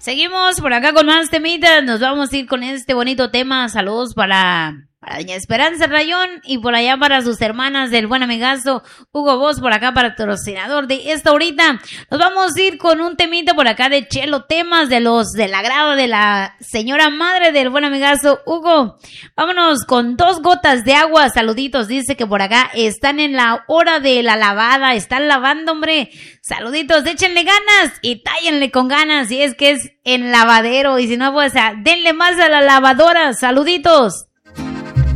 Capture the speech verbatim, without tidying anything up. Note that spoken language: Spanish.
Seguimos por acá con más temitas. Nos vamos a ir con este bonito tema. Saludos para, para doña Esperanza Rayón y por allá para sus hermanas del buen amigazo Hugo Boss, por acá patrocinador de esta horita. Nos vamos a ir con un temita por acá de Chelo Temas, de los del agrado de la señora madre del buen amigazo Hugo. Vámonos con Dos Gotas de Agua. Saluditos, dice que por acá están en la hora de la lavada, están lavando, hombre. Saluditos, échenle ganas y tállenle con ganas si es que es en lavadero, y si no, pues denle más a la lavadora. Saluditos.